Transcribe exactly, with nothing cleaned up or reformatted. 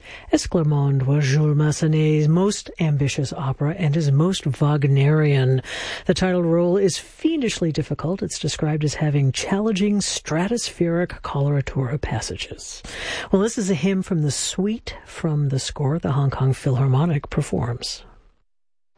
Esclarmonde was Jules Massenet's most ambitious opera and his most Wagnerian. The title role is fiendishly difficult. It's described as having challenging stratospheric coloratura passages. Well, this is a hymn from the suite from the score the Hong Kong Philharmonic performs.